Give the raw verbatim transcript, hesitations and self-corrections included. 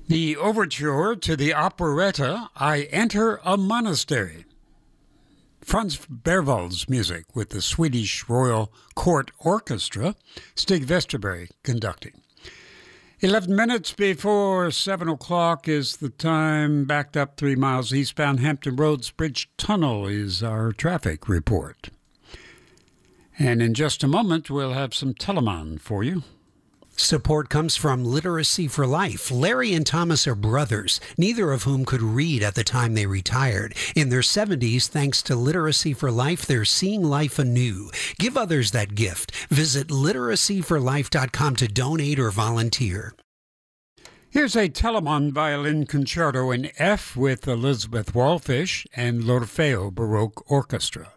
The overture to the operetta I Enter a Monastery. Franz Berwald's music with the Swedish Royal Court Orchestra, Stig Vesterberg conducting. Eleven minutes before seven o'clock is the time. Backed up three miles eastbound Hampton Roads Bridge Tunnel is our traffic report. And in just a moment, we'll have some Telemann for you. Support comes from Literacy for Life. Larry and Thomas are brothers, neither of whom could read at the time they retired. In their seventies, thanks to Literacy for Life, they're seeing life anew. Give others that gift. Visit literacy for life dot com to donate or volunteer. Here's a Telemann violin concerto in F with Elizabeth Wallfish and L'Orfeo Baroque Orchestra.